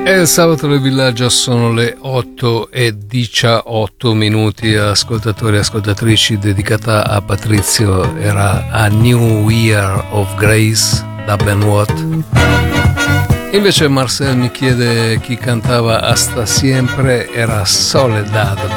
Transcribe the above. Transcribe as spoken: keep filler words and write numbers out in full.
E sabato nel villaggio sono le otto e diciotto minuti, ascoltatori e ascoltatrici, dedicata a Patrizio, era A New Year of Grace da Ben Watt. Invece Marcel mi chiede chi cantava Hasta Siempre, era Soledad